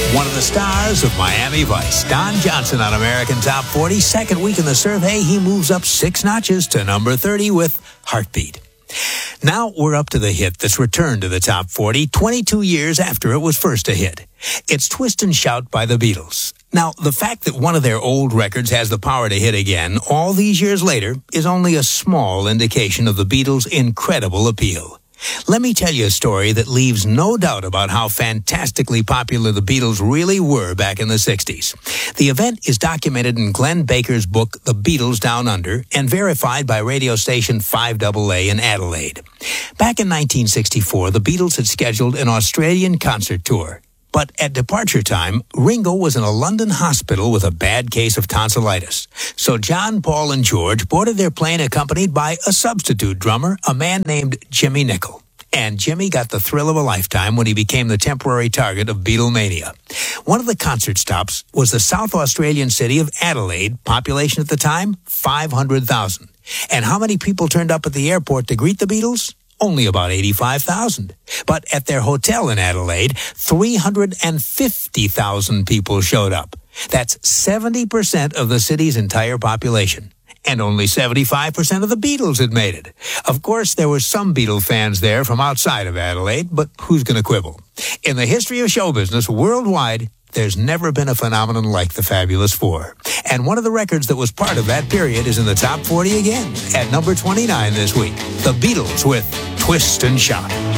One of the stars of Miami Vice, Don Johnson on American Top 40. Second week in the survey, he moves up 6 notches to number 30 with Heartbeat. Now we're up to the hit that's returned to the top 40 22 years after it was first a hit. It's Twist and Shout by the Beatles. Now, the fact that one of their old records has the power to hit again all these years later is only a small indication of the Beatles' incredible appeal. Let me tell you a story that leaves no doubt about how fantastically popular the Beatles really were back in the 60s. The event is documented in Glenn Baker's book, The Beatles Down Under, and verified by radio station 5AA in Adelaide. Back in 1964, the Beatles had scheduled an Australian concert tour. But at departure time, Ringo was in a London hospital with a bad case of tonsillitis. So John, Paul, and George boarded their plane accompanied by a substitute drummer, a man named Jimmy Nicol. And Jimmy got the thrill of a lifetime when he became the temporary target of Beatlemania. One of the concert stops was the South Australian city of Adelaide, population at the time, 500,000. And how many people turned up at the airport to greet the Beatles? Only about 85,000. But at their hotel in Adelaide, 350,000 people showed up. That's 70% of the city's entire population. And only 75% of the Beatles had made it. Of course, there were some Beatle fans there from outside of Adelaide, but who's going to quibble? In the history of show business worldwide, there's never been a phenomenon like the Fabulous Four. And one of the records that was part of that period is in the top 40 again, at number 29 this week. The Beatles with Twist and Shout.